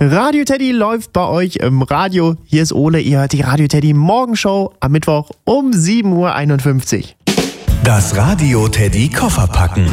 Radio Teddy läuft bei euch im Radio. Hier ist Ole, ihr hört die Radio Teddy Morgenshow am Mittwoch um 7.51 Uhr. Das Radio Teddy Koffer packen.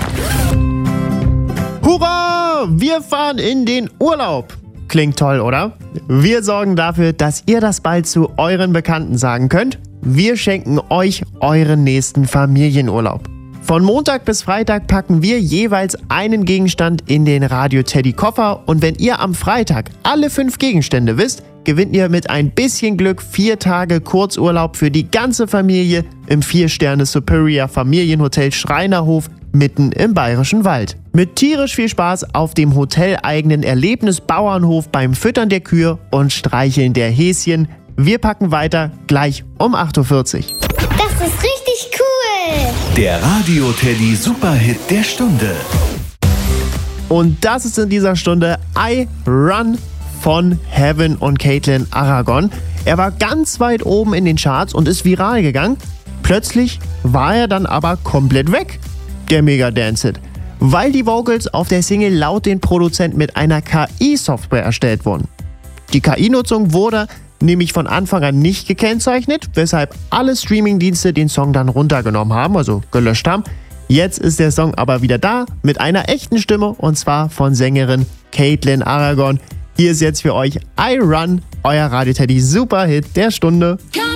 Hurra! Wir fahren in den Urlaub. Klingt toll, oder? Wir sorgen dafür, dass ihr das bald zu euren Bekannten sagen könnt. Wir schenken euch euren nächsten Familienurlaub. Von Montag bis Freitag packen wir jeweils einen Gegenstand in den Radio Teddy Koffer und wenn ihr am Freitag alle 5 Gegenstände wisst, gewinnt ihr mit ein bisschen Glück 4 Tage Kurzurlaub für die ganze Familie im 4-Sterne Superior Familienhotel Schreinerhof mitten im Bayerischen Wald. Mit tierisch viel Spaß auf dem hoteleigenen Erlebnisbauernhof beim Füttern der Kühe und Streicheln der Häschen. Wir packen weiter gleich um 8.40 Uhr. Das ist richtig cool! Der Radio Teddy Superhit der Stunde. Und das ist in dieser Stunde I Run von Heaven und Caitlin Aragon. Er war ganz weit oben in den Charts und ist viral gegangen. Plötzlich war er dann aber komplett weg, der Mega-Dance-Hit, weil die Vocals auf der Single laut den Produzenten mit einer KI-Software erstellt wurden. Die KI-Nutzung wurde nämlich von Anfang an nicht gekennzeichnet, weshalb alle Streaming-Dienste den Song dann runtergenommen haben, also gelöscht haben. Jetzt ist der Song aber wieder da mit einer echten Stimme und zwar von Sängerin Caitlin Aragon. Hier ist jetzt für euch I Run, euer Radio Teddy Superhit der Stunde.